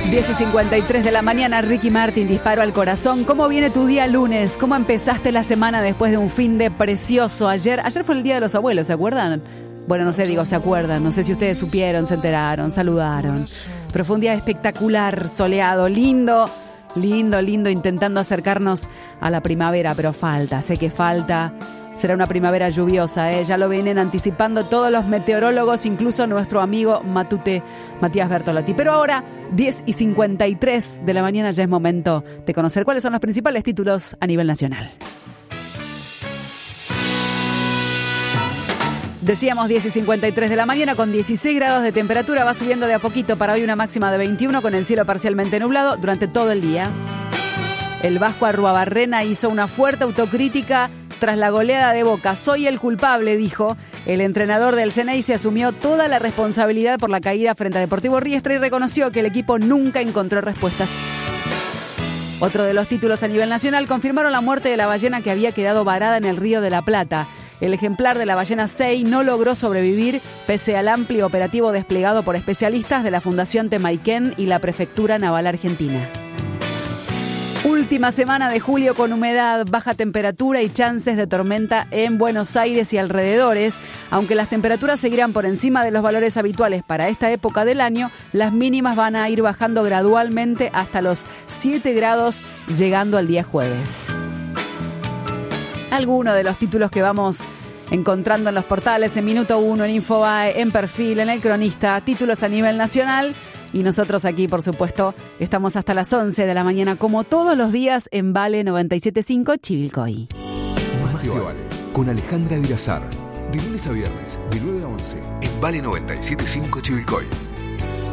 10:53 de la mañana, Ricky Martin, Disparo al Corazón. ¿Cómo viene tu día lunes? ¿Cómo empezaste la semana después de un fin de precioso? Ayer fue el Día de los Abuelos, ¿se acuerdan? Bueno, no sé, se acuerdan. No sé si ustedes supieron, se enteraron, saludaron. Pero fue un día espectacular, soleado, lindo, intentando acercarnos a la primavera, pero sé que falta. Será una primavera lluviosa, ¿eh? Ya lo vienen anticipando todos los meteorólogos, incluso nuestro amigo Matute, Matías Bertolotti. Pero ahora, 10:53 de la mañana, ya es momento de conocer cuáles son los principales títulos a nivel nacional. Decíamos 10:53 de la mañana con 16 grados de temperatura, va subiendo de a poquito para hoy una máxima de 21 con el cielo parcialmente nublado durante todo el día. El Vasco Arruabarrena hizo una fuerte autocrítica tras la goleada de Boca. Soy el culpable, dijo. El entrenador del Ceneice asumió toda la responsabilidad por la caída frente a Deportivo Riestra y reconoció que el equipo nunca encontró respuestas. Otro de los títulos a nivel nacional: confirmaron la muerte de la ballena que había quedado varada en el Río de la Plata. El ejemplar de la ballena Sei no logró sobrevivir pese al amplio operativo desplegado por especialistas de la Fundación Temaiken y la Prefectura Naval Argentina. Última semana de julio con humedad, baja temperatura y chances de tormenta en Buenos Aires y alrededores. Aunque las temperaturas seguirán por encima de los valores habituales para esta época del año, las mínimas van a ir bajando gradualmente hasta los 7 grados, llegando al día jueves. Algunos de los títulos que vamos encontrando en los portales, en Minuto 1, en Infobae, en Perfil, en El Cronista, títulos a nivel nacional. Y nosotros aquí, por supuesto, estamos hasta las 11 de la mañana, como todos los días, en Vale 97.5 Chivilcoy. Más te vale, con Alejandra Virazar. De lunes a viernes, de 9 a 11, en Vale 97.5 Chivilcoy.